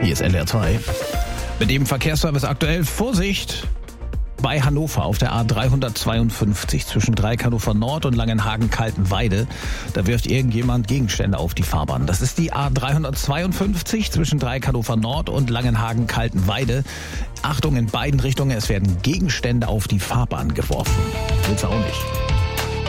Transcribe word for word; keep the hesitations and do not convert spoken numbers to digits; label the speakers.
Speaker 1: Hier ist N D R zwei. Mit dem Verkehrsservice aktuell Vorsicht bei Hannover auf der A dreihundertzweiundfünfzig zwischen Dreieck Hannover Nord und Langenhagen-Kaltenweide. Da wirft irgendjemand Gegenstände auf die Fahrbahn. Das ist die A dreihundertzweiundfünfzig zwischen Dreieck Hannover Nord und Langenhagen-Kaltenweide. Achtung in beiden Richtungen, es werden Gegenstände auf die Fahrbahn geworfen. Willst du auch nicht?